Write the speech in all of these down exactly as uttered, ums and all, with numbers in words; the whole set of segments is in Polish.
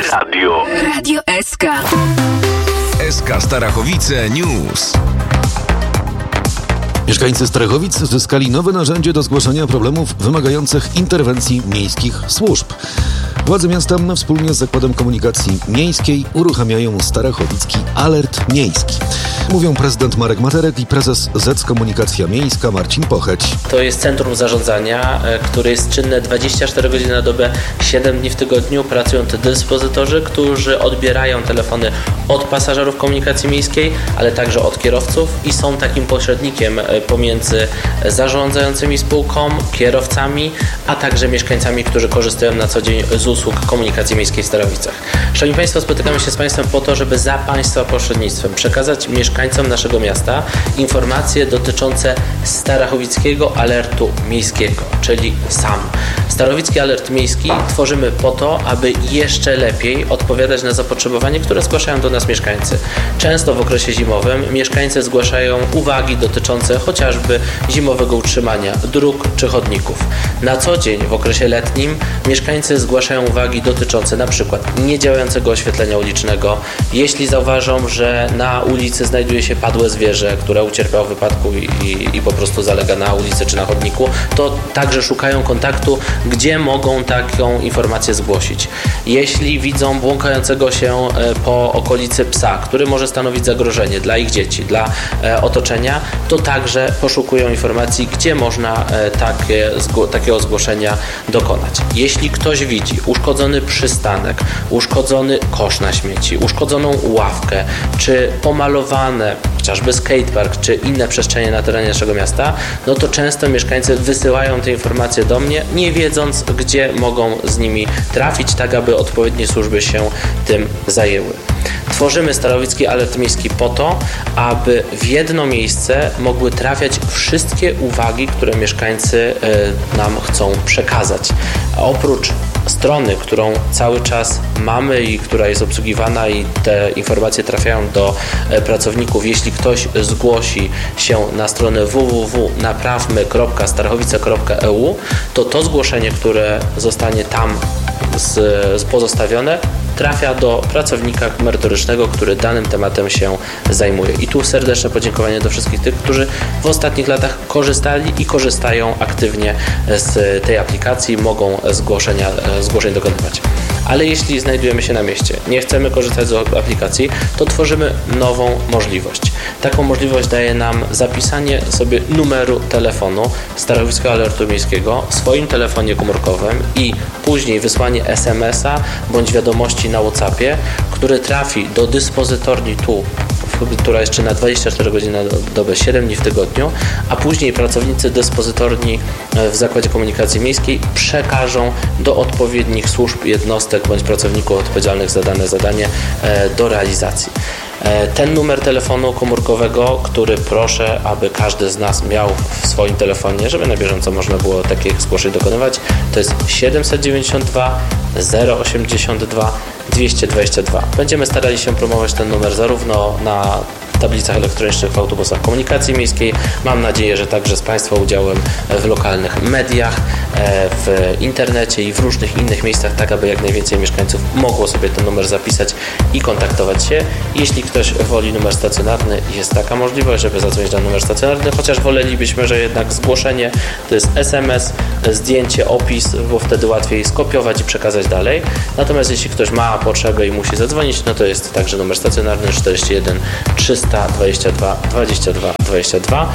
Radio. Radio S K. S K Starachowice News. Mieszkańcy Starachowic zyskali nowe narzędzie do zgłaszania problemów wymagających interwencji miejskich służb. Władze miasta wspólnie z Zakładem Komunikacji Miejskiej uruchamiają Starachowicki Alert Miejski. Mówią prezydent Marek Materek i prezes Z Komunikacja Miejska Marcin Pocheć. To jest centrum zarządzania, które jest czynne dwadzieścia cztery godziny na dobę, siedem dni w tygodniu. Pracują to dyspozytorzy, którzy odbierają telefony od pasażerów komunikacji miejskiej, ale także od kierowców i są takim pośrednikiem pomiędzy zarządzającymi spółką, kierowcami, a także mieszkańcami, którzy korzystają na co dzień z usług komunikacji miejskiej w Starachowicach. Szanowni Państwo, spotykamy się z Państwem po to, żeby za Państwa pośrednictwem przekazać mieszkańcom naszego miasta informacje dotyczące Starachowickiego Alertu Miejskiego, czyli S A M. Starachowicki Alert Miejski tworzymy po to, aby jeszcze lepiej odpowiadać na zapotrzebowanie, które zgłaszają do nas mieszkańcy. Często w okresie zimowym mieszkańcy zgłaszają uwagi dotyczące chociażby zimowego utrzymania dróg czy chodników. Na co dzień w okresie letnim mieszkańcy zgłaszają uwagi dotyczące np. niedziałającego oświetlenia ulicznego. Jeśli zauważą, że na ulicy znajduje się padłe zwierzę, które ucierpiało w wypadku i, i, i po prostu zalega na ulicy czy na chodniku, to także szukają kontaktu, gdzie mogą taką informację zgłosić. Jeśli widzą błąkającego się po okolicy psa, który może stanowić zagrożenie dla ich dzieci, dla e, otoczenia, to także poszukują informacji, gdzie można e, takie, zgło, takiego zgłoszenia dokonać. Jeśli ktoś widzi uszkodzony przystanek, uszkodzony kosz na śmieci, uszkodzoną ławkę, czy pomalowane chociażby skatepark, czy inne przestrzenie na terenie naszego miasta, no to często mieszkańcy wysyłają te informacje do mnie, nie wiedząc, gdzie mogą z nimi trafić, tak aby odpowiednie służby się tym zajęły. Tworzymy Starachowicki Alert Miejski po to, aby w jedno miejsce mogły trafiać wszystkie uwagi, które mieszkańcy nam chcą przekazać. A oprócz strony, którą cały czas mamy i która jest obsługiwana i te informacje trafiają do pracowników, jeśli ktoś zgłosi się na stronę w w w kropka naprawmy kropka starachowice kropka e u, to to zgłoszenie, które zostanie tam z, z pozostawione, trafia do pracownika merytorycznego, który danym tematem się zajmuje. I tu serdeczne podziękowanie do wszystkich tych, którzy w ostatnich latach korzystali i korzystają aktywnie z tej aplikacji, mogą zgłoszenia, zgłoszeń dokonywać. Ale jeśli znajdujemy się na mieście, nie chcemy korzystać z aplikacji, to tworzymy nową możliwość. Taką możliwość daje nam zapisanie sobie numeru telefonu Starachowickiego Alertu Miejskiego w swoim telefonie komórkowym i później wysłanie es em es a bądź wiadomości na WhatsAppie, który trafi do dyspozytorni tu, która jest czynna dwadzieścia cztery godziny na dobę, siedem dni w tygodniu, a później pracownicy dyspozytorni w Zakładzie Komunikacji Miejskiej przekażą do odpowiednich służb, jednostek bądź pracowników odpowiedzialnych za dane zadanie do realizacji. Ten numer telefonu komórkowego, który proszę, aby każdy z nas miał w swoim telefonie, żeby na bieżąco można było takich zgłoszeń dokonywać, to jest siedemset dziewięćdziesiąt dwa zero osiemdziesiąt dwa dwieście dwadzieścia dwa. Będziemy starali się promować ten numer zarówno na tablicach elektronicznych w autobusach komunikacji miejskiej. Mam nadzieję, że także z Państwa udziałem w lokalnych mediach, w internecie i w różnych innych miejscach, tak aby jak najwięcej mieszkańców mogło sobie ten numer zapisać i kontaktować się. Jeśli ktoś woli numer stacjonarny, jest taka możliwość, żeby zadzwonić na numer stacjonarny, chociaż wolelibyśmy, że jednak zgłoszenie to jest es em es, zdjęcie, opis, bo wtedy łatwiej skopiować i przekazać dalej. Natomiast jeśli ktoś ma potrzebę i musi zadzwonić, no to jest także numer stacjonarny czterdzieści jeden trzysta dwadzieścia dwa dwadzieścia dwa dwadzieścia dwa.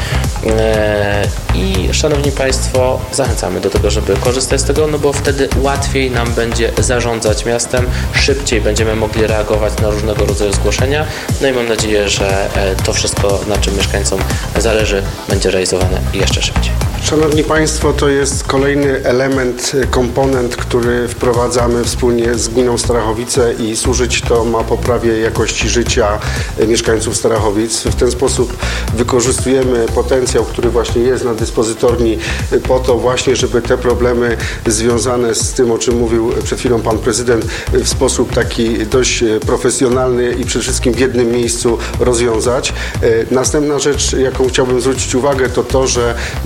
I szanowni Państwo, zachęcamy do tego, żeby korzystać z tego, no bo wtedy łatwiej nam będzie zarządzać miastem, szybciej będziemy mogli reagować na różnego rodzaju zgłoszenia, no i mam nadzieję, że to wszystko, na czym mieszkańcom zależy, będzie realizowane jeszcze szybciej. Szanowni Państwo, to jest kolejny element, komponent, który wprowadzamy wspólnie z gminą Starachowice i służyć to ma poprawie jakości życia mieszkańców Starachowic. W ten sposób wykorzystujemy potencjał, który właśnie jest na dyspozytorni po to właśnie, żeby te problemy związane z tym, o czym mówił przed chwilą Pan Prezydent, w sposób taki dość profesjonalny i przede wszystkim w jednym miejscu rozwiązać. Następna rzecz, jaką chciałbym zwrócić uwagę, to to, że, drodzy Państwo,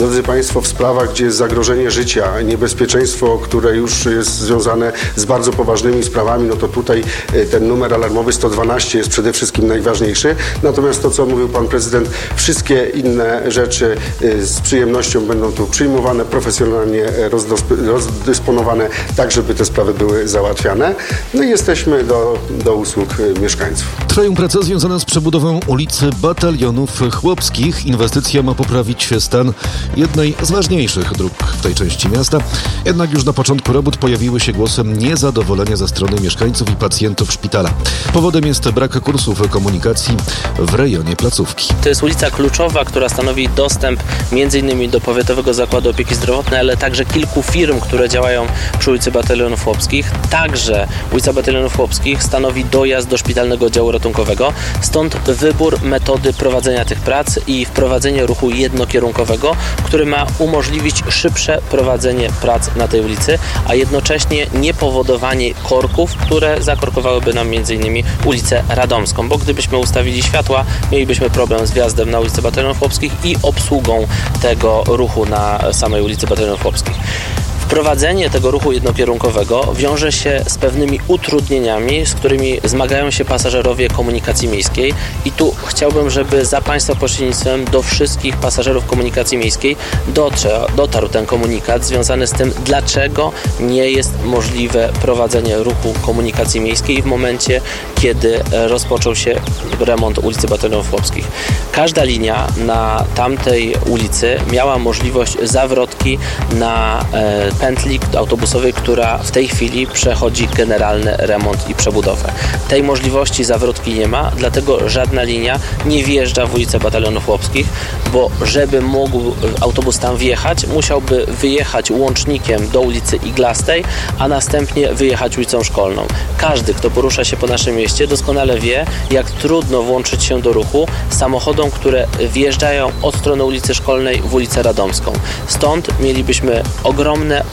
bezpieczeństwo w sprawach, gdzie jest zagrożenie życia, niebezpieczeństwo, które już jest związane z bardzo poważnymi sprawami, no to tutaj ten numer alarmowy sto dwanaście jest przede wszystkim najważniejszy. Natomiast to, co mówił pan prezydent, wszystkie inne rzeczy z przyjemnością będą tu przyjmowane, profesjonalnie rozdysponowane, tak żeby te sprawy były załatwiane. No i jesteśmy do, do usług mieszkańców. Trwają prace związane z przebudową ulicy Batalionów Chłopskich. Inwestycja ma poprawić stan jednej z ważniejszych dróg w tej części miasta. Jednak już na początku robót pojawiły się głosy niezadowolenia ze strony mieszkańców i pacjentów szpitala. Powodem jest brak kursów komunikacji w rejonie placówki. To jest ulica kluczowa, która stanowi dostęp między innymi do Powiatowego Zakładu Opieki Zdrowotnej, ale także kilku firm, które działają przy ulicy Batalionów Chłopskich. Także ulica Batalionów Chłopskich stanowi dojazd do szpitalnego oddziału ratunkowego. Stąd wybór metody prowadzenia tych prac i wprowadzenie ruchu jednokierunkowego, który ma umożliwić szybsze prowadzenie prac na tej ulicy, a jednocześnie nie powodowanie korków, które zakorkowałyby nam między innymi ulicę Radomską, bo gdybyśmy ustawili światła, mielibyśmy problem z wjazdem na ulicę Batalionów Chłopskich i obsługą tego ruchu na samej ulicy Batalionów Chłopskich. Wprowadzenie tego ruchu jednokierunkowego wiąże się z pewnymi utrudnieniami, z którymi zmagają się pasażerowie komunikacji miejskiej i tu chciałbym, żeby za Państwa pośrednictwem do wszystkich pasażerów komunikacji miejskiej dotrze, dotarł ten komunikat związany z tym, dlaczego nie jest możliwe prowadzenie ruchu komunikacji miejskiej w momencie, kiedy rozpoczął się remont ulicy Batalionów Chłopskich. Każda linia na tamtej ulicy miała możliwość zawrotki na e, pętli autobusowej, która w tej chwili przechodzi generalny remont i przebudowę. Tej możliwości zawrotki nie ma, dlatego żadna linia nie wjeżdża w ulicę Batalionów Chłopskich, bo żeby mógł autobus tam wjechać, musiałby wyjechać łącznikiem do ulicy Iglastej, a następnie wyjechać ulicą Szkolną. Każdy, kto porusza się po naszym mieście, doskonale wie, jak trudno włączyć się do ruchu samochodom, które wjeżdżają od strony ulicy Szkolnej w ulicę Radomską. Stąd mielibyśmy ogromne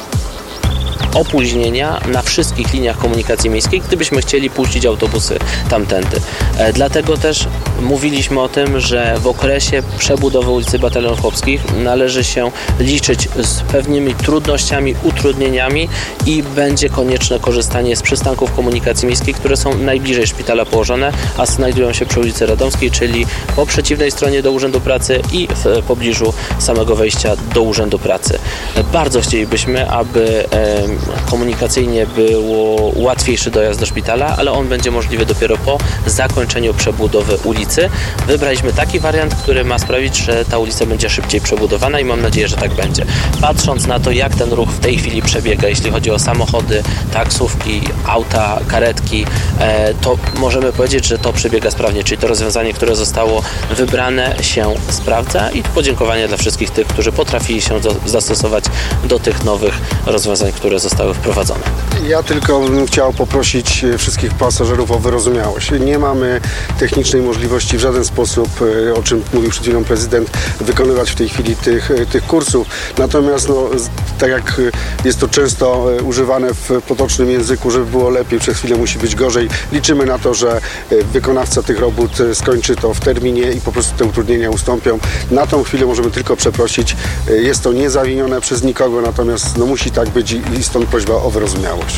opóźnienia na wszystkich liniach komunikacji miejskiej, gdybyśmy chcieli puścić autobusy tamtędy. E, dlatego też mówiliśmy o tym, że w okresie przebudowy ulicy Batalionów Chłopskich należy się liczyć z pewnymi trudnościami, utrudnieniami i będzie konieczne korzystanie z przystanków komunikacji miejskiej, które są najbliżej szpitala położone, a znajdują się przy ulicy Radomskiej, czyli po przeciwnej stronie do Urzędu Pracy i w pobliżu samego wejścia do Urzędu Pracy. E, bardzo chcielibyśmy, aby e, komunikacyjnie było łatwiejszy dojazd do szpitala, ale on będzie możliwy dopiero po zakończeniu przebudowy ulicy. Wybraliśmy taki wariant, który ma sprawić, że ta ulica będzie szybciej przebudowana i mam nadzieję, że tak będzie. Patrząc na to, jak ten ruch w tej chwili przebiega, jeśli chodzi o samochody, taksówki, auta, karetki, to możemy powiedzieć, że to przebiega sprawnie, czyli to rozwiązanie, które zostało wybrane, się sprawdza i podziękowanie dla wszystkich tych, którzy potrafili się do, zastosować do tych nowych rozwiązań, które zostały wprowadzone. Ja tylko bym chciał poprosić wszystkich pasażerów o wyrozumiałość. Nie mamy technicznej możliwości w żaden sposób, o czym mówił przed chwilą prezydent, wykonywać w tej chwili tych, tych kursów. Natomiast no, tak jak jest to często używane w potocznym języku, żeby było lepiej, przez chwilę musi być gorzej. Liczymy na to, że wykonawca tych robót skończy to w terminie i po prostu te utrudnienia ustąpią. Na tą chwilę możemy tylko przeprosić. Jest to niezawinione przez nikogo, natomiast no, musi tak być i stąd prośba o wyrozumiałość.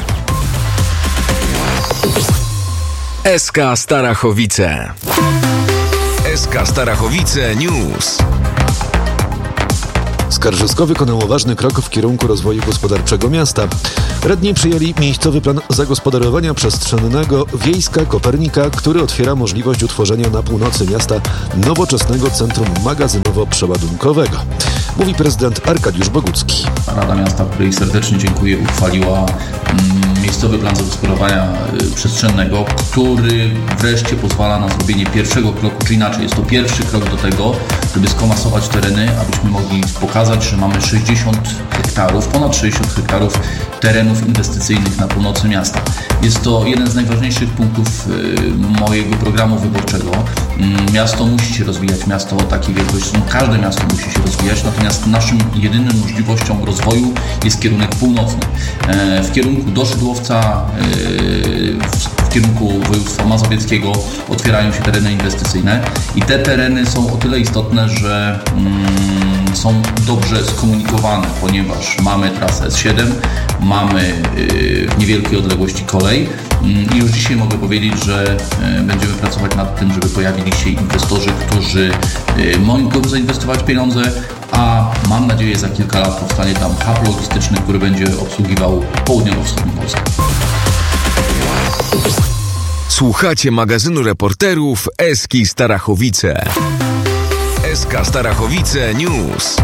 S K Starachowice. S K Starachowice News. Skarżysko wykonało ważny krok w kierunku rozwoju gospodarczego miasta. Radni przyjęli miejscowy plan zagospodarowania przestrzennego Wiejska Kopernika, który otwiera możliwość utworzenia na północy miasta nowoczesnego centrum magazynowo-przeładunkowego. Mówi prezydent Arkadiusz Bogucki. Rada Miasta, której serdecznie dziękuję, uchwaliła mm, miejscowy plan zagospodarowania y, przestrzennego, który wreszcie pozwala na zrobienie pierwszego kroku, czy inaczej, jest to pierwszy krok do tego, żeby skomasować tereny, abyśmy mogli pokazać, że mamy sześćdziesiąt hektarów, ponad sześćdziesiąt hektarów terenów inwestycyjnych na północy miasta. Jest to jeden z najważniejszych punktów y, mojego programu wyborczego. Y, miasto musi się rozwijać, miasto o takiej wielkości, no, każde miasto musi się rozwijać, natomiast naszym jedynym możliwością rozwoju jest kierunek północny. Y, w kierunku do Szydłowca, y, w, w kierunku województwa mazowieckiego otwierają się tereny inwestycyjne i te tereny są o tyle istotne, że y, są dobrze skomunikowane, ponieważ mamy trasę S siedem, mamy w niewielkiej odległości kolej i już dzisiaj mogę powiedzieć, że będziemy pracować nad tym, żeby pojawili się inwestorzy, którzy mogą zainwestować pieniądze, a mam nadzieję, za kilka lat powstanie tam hub logistyczny, który będzie obsługiwał południowo-wschodnią Polskę. Słuchacie magazynu reporterów Eski Starachowice. S K Starachowice News.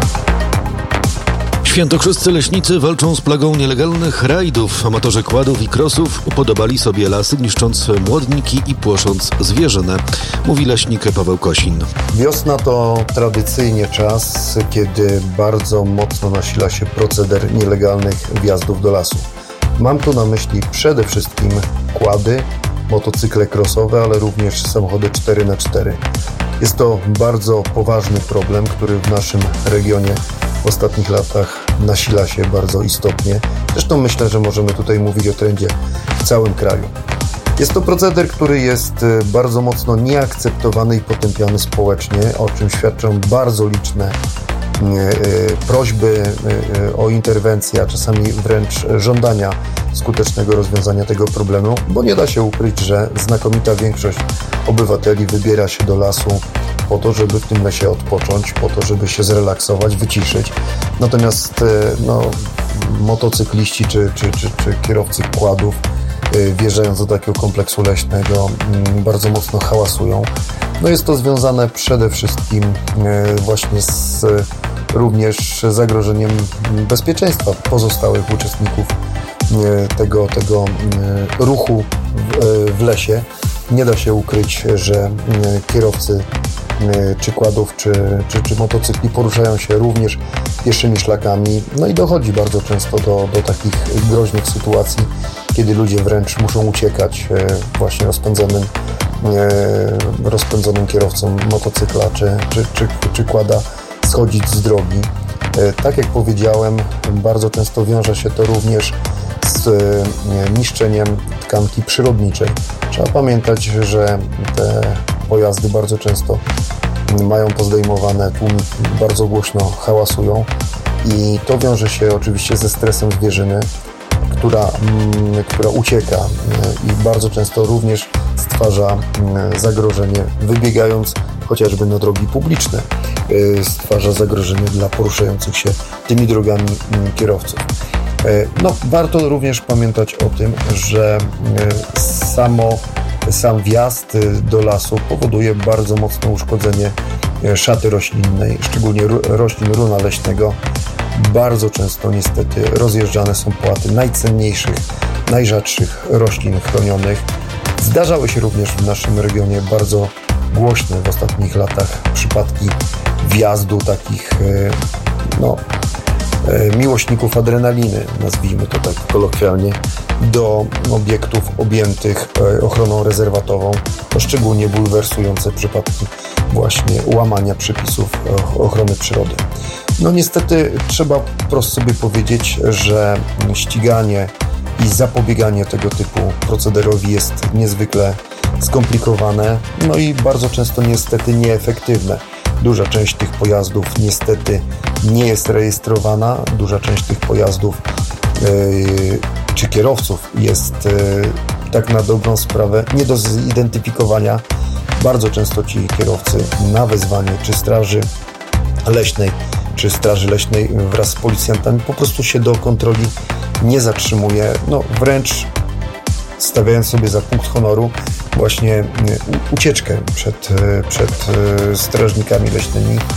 Świętokrzyscy leśnicy walczą z plagą nielegalnych rajdów. Amatorzy kładów i krosów upodobali sobie lasy, niszcząc młodniki i płosząc zwierzynę, mówi leśnik Paweł Kosin. Wiosna to tradycyjnie czas, kiedy bardzo mocno nasila się proceder nielegalnych wjazdów do lasu. Mam tu na myśli przede wszystkim kłady, motocykle crossowe, ale również samochody cztery na cztery. Jest to bardzo poważny problem, który w naszym regionie w ostatnich latach nasila się bardzo istotnie. Zresztą myślę, że możemy tutaj mówić o trendzie w całym kraju. Jest to proceder, który jest bardzo mocno nieakceptowany i potępiany społecznie, o czym świadczą bardzo liczne prośby o interwencję, a czasami wręcz żądania skutecznego rozwiązania tego problemu, bo nie da się ukryć, że znakomita większość obywateli wybiera się do lasu po to, żeby w tym lesie odpocząć, po to, żeby się zrelaksować, wyciszyć. Natomiast no, motocykliści czy, czy, czy, czy kierowcy kładów, wjeżdżając do takiego kompleksu leśnego, bardzo mocno hałasują. No jest to związane przede wszystkim właśnie z również zagrożeniem bezpieczeństwa pozostałych uczestników tego, tego ruchu w, w lesie. Nie da się ukryć, że kierowcy czy kładów, czy, czy, czy motocykli poruszają się również pieszymi szlakami. No i dochodzi bardzo często do, do takich groźnych sytuacji, kiedy ludzie wręcz muszą uciekać właśnie rozpędzonym, rozpędzonym kierowcom motocykla czy, czy, czy, czy kłada schodzić z drogi. Tak jak powiedziałem, bardzo często wiąże się to również z niszczeniem tkanki przyrodniczej. Trzeba pamiętać, że te pojazdy bardzo często mają pozdejmowane tłumiki, bardzo głośno hałasują i to wiąże się oczywiście ze stresem zwierzyny, która, która ucieka i bardzo często również stwarza zagrożenie, wybiegając chociażby na drogi publiczne, stwarza zagrożenie dla poruszających się tymi drogami kierowców. No, warto również pamiętać o tym, że samo, sam wjazd do lasu powoduje bardzo mocne uszkodzenie szaty roślinnej, szczególnie roślin runa leśnego. Bardzo często niestety rozjeżdżane są płaty najcenniejszych, najrzadszych roślin chronionych. Zdarzały się również w naszym regionie bardzo głośne w ostatnich latach przypadki wjazdu takich no, miłośników adrenaliny, nazwijmy to tak kolokwialnie, do obiektów objętych ochroną rezerwatową. To szczególnie bulwersujące przypadki właśnie łamania przepisów ochrony przyrody. No niestety trzeba wprost sobie powiedzieć, że ściganie i zapobieganie tego typu procederowi jest niezwykle skomplikowane, no i bardzo często niestety nieefektywne. Duża część tych pojazdów niestety nie jest rejestrowana, duża część tych pojazdów yy, czy kierowców jest yy, tak na dobrą sprawę nie do zidentyfikowania. Bardzo często ci kierowcy na wezwanie czy straży leśnej, czy straży leśnej wraz z policjantami po prostu się do kontroli nie zatrzymuje, no wręcz stawiając sobie za punkt honoru właśnie ucieczkę przed, przed strażnikami leśnymi,